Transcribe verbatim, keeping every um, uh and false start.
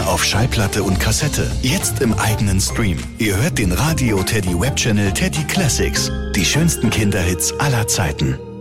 Gerne auf Schallplatte und Kassette. Jetzt im eigenen Stream. Ihr hört den Radio Teddy Webchannel Teddy Classics. Die schönsten Kinderhits aller Zeiten.